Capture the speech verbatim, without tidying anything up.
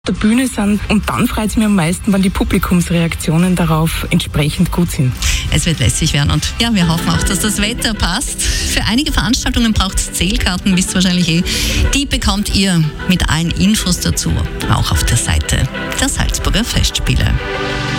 der Bühne sind. Und dann freut es mich am meisten, wenn die Publikumsreaktionen darauf entsprechend gut sind. Es wird lässig werden und ja, wir hoffen auch, dass das Wetter passt. Für einige Veranstaltungen braucht es Zählkarten, wisst ihr wahrscheinlich eh. Die bekommt ihr mit allen Infos dazu, auch auf der Seite der Salzburger Festspiele.